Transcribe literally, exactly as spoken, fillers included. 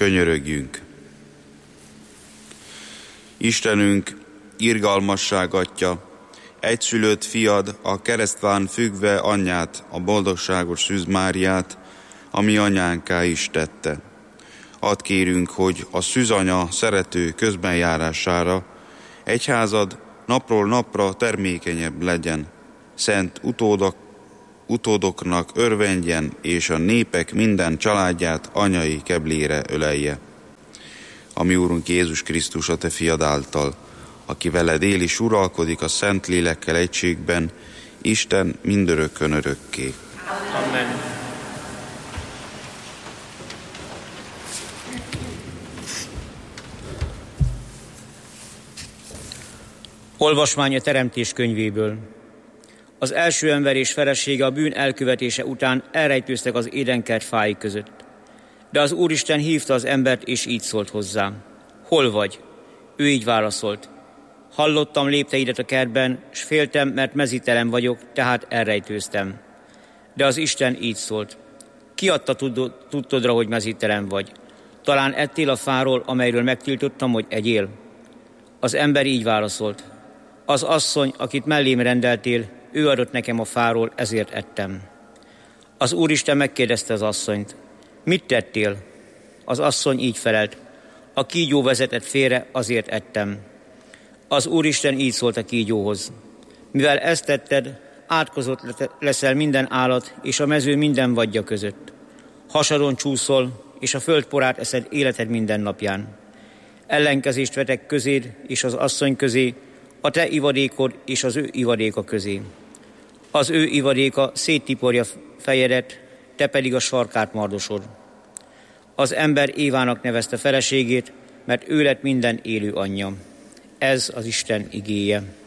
Könyörögjünk. Istenünk, irgalmasság Atya, egyszülött fiad, a keresztván függve anyját, a boldogságos Szűz Máriát, ami anyánká is tette. Add kérünk, hogy a szűzanya szerető közbenjárására egyházad napról napra termékenyebb legyen, szent utódok, utódoknak örvendjen, és a népek minden családját anyai keblére ölelje. A mi Úrunk Jézus Krisztus, a Te fiad által, aki veled él és uralkodik a Szent Lélekkel egységben, Isten mindörökkön örökké. Amen. Olvasmány a Teremtés könyvéből. Az első ember és felesége a bűn elkövetése után elrejtőztek az édenkert fái között. De az Úristen hívta az embert, és így szólt hozzá. Hol vagy? Ő így válaszolt. Hallottam lépteidet a kertben, s féltem, mert mezítelen vagyok, tehát elrejtőztem. De az Isten így szólt. Ki adta tudtodra, hogy mezítelen vagy? Talán ettél a fáról, amelyről megtiltottam, hogy egyél? Az ember így válaszolt. Az asszony, akit mellém rendeltél, ő adott nekem a fáról, ezért ettem. Az Úristen megkérdezte az asszonyt. Mit tettél? Az asszony így felelt. A kígyó vezetett félre, azért ettem. Az Úristen így szólt a kígyóhoz. Mivel ezt tetted, átkozott leszel minden állat és a mező minden vadja között. Hasadon csúszol, és a föld porát eszed életed minden napján. Ellenkezést vetek közéd és az asszony közé, a te ivadékod és az ő ivadéka közé. Az ő ivadéka széttiporja fejedet, te pedig a sarkát mardosod. Az ember Évának nevezte feleségét, mert ő lett minden élő anyja. Ez az Isten igéje.